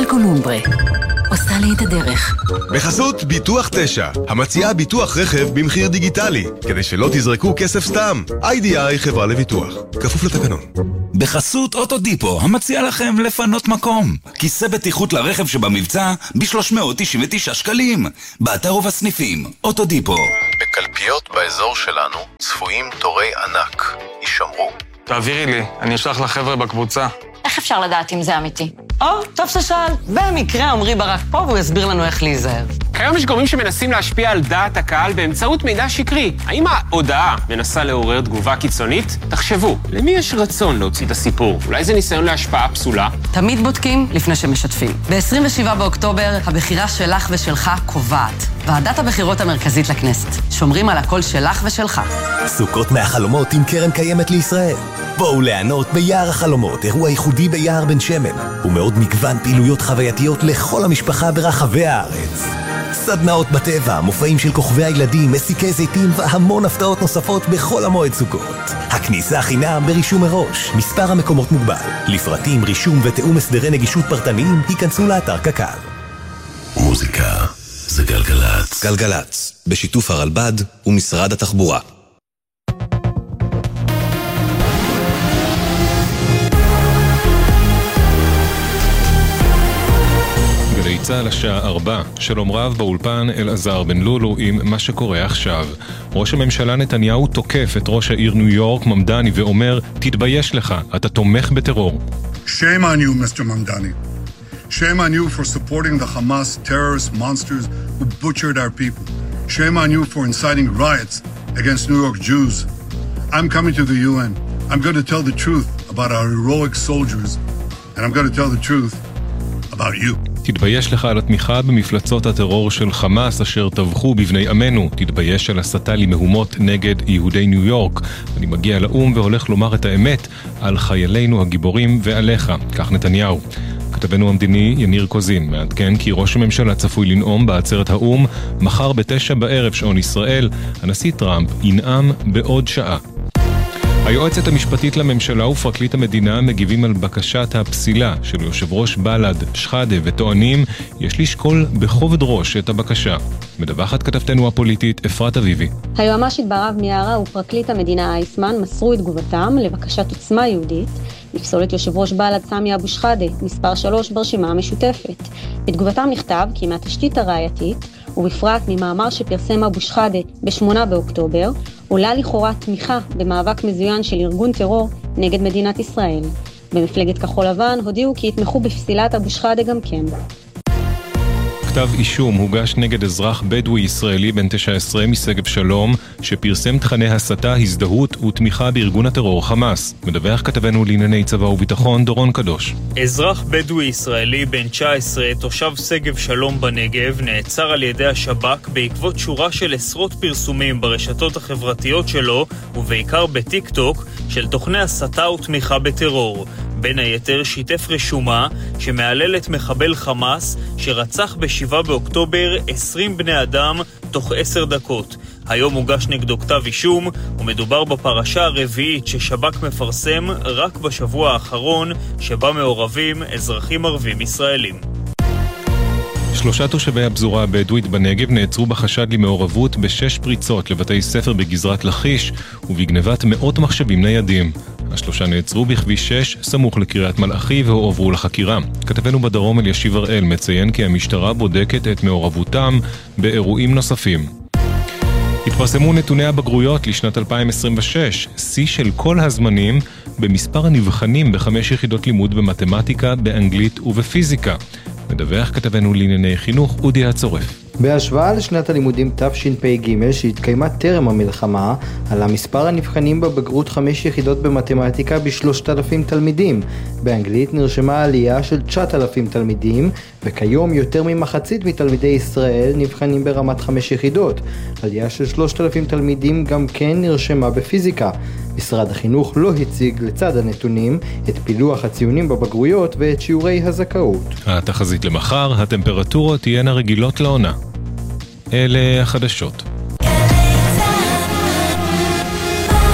קולומbre. עושה לי את הדרך. בחסות ביטוח 9, המציעה ביטוח רכב במחיר דיגיטלי, כדי שלא תזרקו כסף סתם. IDI חברה לביטוח, כפוף לתקנון. בחסות אוטודיפו, המציע לכם לפנות מקום. כיסא בטיחות לרכב שבמבצע ב-399 שקלים. באתר ובסניפים, אוטודיפו. בקלפיות באזור שלנו צפויים תורי ענק. יישמרו. תעבירי לי, אני אשלח לחבר'ה בקבוצה. איך אפשר לדעת אם זה אמיתי? טוב ששאל. במקרה עמרי ברק פה והוא יסביר לנו איך להיזהר. כיום יש גורמים שמנסים להשפיע על דעת הקהל באמצעות מידע שקרי. האם ההודעה מנסה לעורר תגובה קיצונית? תחשבו, למי יש רצון להוציא את הסיפור? אולי זה ניסיון להשפעה פסולה? תמיד בודקים לפני שמשתפים. ב-27 באוקטובר הבחירה שלך ושלך קובעת. ועדת הבחירות המרכזית לכנסת. שומרים על הקול שלך ושלך. סוכות מהחלומות עם קרן קיימת לישראל. בואו ליהנות ביער החלומות, אירוע ייחודי ביער בן שמן, ומאוד מגוון פעילויות חווייתיות לכל המשפחה ברחבי הארץ. סדנאות בטבע, מופעים של כוכבי הילדים, מסיקי זיתים והמון הפתעות נוספות בכל המועד סוכות. הכניסה חינם ברישום מראש, מספר המקומות מוגבל. לפרטים, רישום ותאום הסדרי נגישות פרטניים, היכנסו לאתר קק"ל. מוזיקה זה גלגלץ. גלגלץ, בשיתוף הרלב"ד ומשרד התחבורה. צהל השעה 4, שלום רב באולפן אלעזר בן לולו עם מה שקורה עכשיו. ראש הממשלה נתניהו תוקף את ראש העיר ניו יורק ממדני ואומר, תתבייש לך, אתה תומך בטרור. Shame on you, Mr. Mamdani. Shame on you for supporting the Hamas terrorist monsters who butchered our people. Shame on you for inciting riots against New York Jews. I'm coming to the UN. I'm going to tell the truth about our heroic soldiers, and I'm going to tell the truth about you. תתבייש לך על התמיכה במפלצות הטרור של חמאס אשר טבחו בבני עמנו. תתבייש על הסתה למהומות נגד יהודי ניו יורק. אני מגיע לאום והולך לומר את האמת על חיילינו הגיבורים ועליך. כך נתניהו. כתבנו המדיני יניר קוזין מעדכן כי ראש הממשלה צפוי לנאום בעצרת האום מחר ב-9 בערב שעון ישראל. הנשיא טראמפ ינאם בעוד שעה. היועצת המשפטית לממשלה ופרקליט המדינה מגיבים על בקשת הפסילה של יושב ראש בל"ד שחאדה וטוענים יש לשקול בכובד ראש את הבקשה. מדווחת כתבתנו הפוליטית אפרת אביבי. היועמ"שית ברב מיארה ופרקליט המדינה אייסמן מסרו את תגובתם לבקשת עוצמה יהודית לפסול את יושב ראש בל"ד סמי אבו שחאדה, מספר 3 ברשימה המשותפת. בתגובתם נכתב כי מהתשתית הראייתית ובפרט ממאמר שפרסם אבו שחאדה ב-8 באוקטובר, עולה לכאורה תמיכה במאבק מזוין של ארגון טרור נגד מדינת ישראל. במפלגת כחול לבן הודיעו כי יתמכו בפסילת אבו שחאדה גם כן. כתב אישום הוגש נגד אזרח בדואי ישראלי בן 19 משגב שלום שפרסם תכני הסתה, הזדהות ותמיכה בארגון הטרור חמאס. מדווח כתבנו לענייני צבא וביטחון דורון קדוש. אזרח בדואי ישראלי בן 19 תושב שגב שלום בנגב נעצר על ידי השב"כ בעקבות שורה של עשרות פרסומים ברשתות החברתיות שלו ובעיקר בטיק טוק של תוכני הסתה ותמיכה בטרור. בין היתר שיתף רשומה שמעללת מחבל חמאס שרצח ב7 באוקטובר 20 בני אדם תוך 10 דקות. היום הוגש נגדו כתב אישום ומדובר בפרשה הרביעית ששב"כ מפרסם רק בשבוע האחרון שבה מעורבים אזרחים ערבים ישראלים. 3 תושבי הפזורה הבדואית בנגב נעצרו בחשד למעורבות ב6 פריצות לבתי ספר בגזרת לכיש ובגנבת מאות מחשבים ניידים. השלושה נעצרו בכביש 6 סמוך לקריית מלאכי והועברו לחקירה. כתבנו בדרום אלישיב הראל מציין כי המשטרה בודקת את מעורבותם באירועים נוספים. התפרסמו נתוני הבגרויות לשנת 2026, שיא של כל הזמנים במספר הנבחנים ב5 יחידות לימוד במתמטיקה, באנגלית ובפיזיקה. מדווח כתבנו לענייני חינוך אודי הצורף. בהשוואה לשנת הלימודים תשפ"ג שהתקיימה טרם המלחמה, עלה מספר הנבחנים בבגרות 5 יחידות במתמטיקה ב3,000 תלמידים. באנגלית נרשמה עלייה של 9,000 תלמידים, וכיום יותר ממחצית מתלמידי ישראל נבחנים ברמת 5 יחידות. עלייה של 3,000 תלמידים גם כן נרשמה בפיזיקה. משרד החינוך לא הציג לצד הנתונים את פילוח הציונים בבגרויות ואת שיעורי הזכאות. התחזית למחר, הטמפרטורות תהיינה רגילות לעונה. אלה החדשות.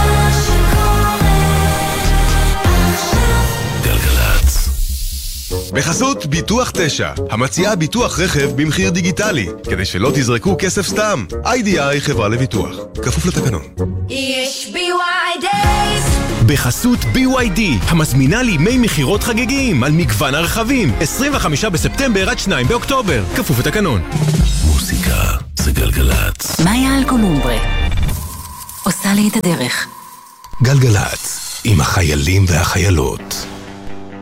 גלגלץ. בחסות ביטוח 9, המציעה ביטוח רכב במחיר דיגיטלי, כדי שלא תזרקו כסף סתם. איי-די-איי חברה לביטוח, כפוף לתקנון. יש BYD. בחסות BYD, המזמינה לימי מחירות חגיגיים על מגוון הרכבים, 25 בספטמבר עד 2 באוקטובר, כפוף לתקנון. מוסיקה זה גלגלצ. מאיה אלקולומברה עושה לי את הדרך. גלגלצ, עם החיילים והחיילות.